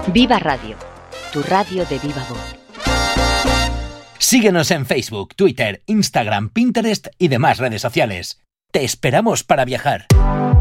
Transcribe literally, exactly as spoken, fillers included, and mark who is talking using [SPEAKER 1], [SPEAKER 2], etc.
[SPEAKER 1] Viva Radio, tu radio de viva voz.
[SPEAKER 2] Síguenos en Facebook, Twitter, Instagram, Pinterest y demás redes sociales. Te esperamos para viajar.